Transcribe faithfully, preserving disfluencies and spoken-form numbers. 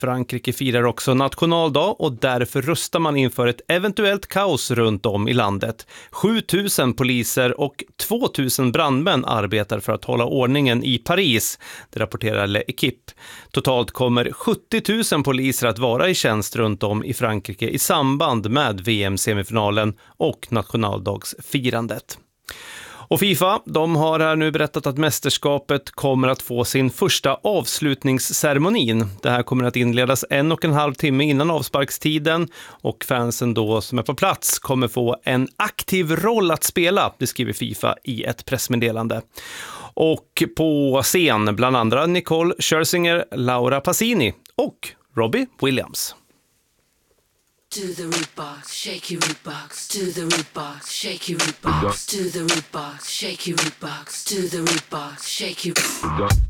Frankrike firar också nationaldag och därför rustar man inför ett eventuellt kaos runt om i landet. sjutusen poliser och tvåtusen brandmän arbetar för att hålla ordningen i Paris, det rapporterar L'Equipe. Totalt kommer sjuttio tusen poliser att vara i tjänst runt om i Frankrike i samband med V M-semifinalen och nationaldagsfirandet. Och FIFA, de har här nu berättat att mästerskapet kommer att få sin första avslutningsceremonin. Det här kommer att inledas en och en halv timme innan avsparkstiden och fansen då som är på plats kommer få en aktiv roll att spela, det skriver FIFA i ett pressmeddelande. Och på scen bland andra Nicole Scherzinger, Laura Pausini och Robbie Williams. To the root box, shake your root box. To the root box, shake your root box. To the root box, shake your root box. To the root box, shake your